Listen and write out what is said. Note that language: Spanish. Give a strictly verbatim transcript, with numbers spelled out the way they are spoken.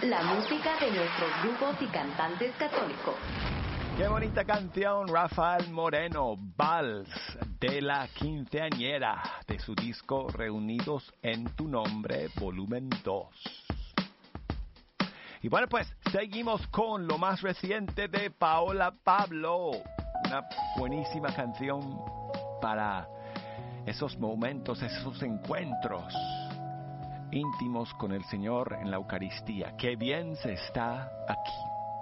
La música de nuestros grupos y cantantes católicos. Qué bonita canción, Rafael Moreno, Vals de la Quinceañera, de su disco Reunidos en tu Nombre, volumen dos. Y bueno, pues seguimos con lo más reciente de Paola Pablo, una buenísima canción para esos momentos, esos encuentros íntimos con el Señor en la Eucaristía. Qué bien se está aquí.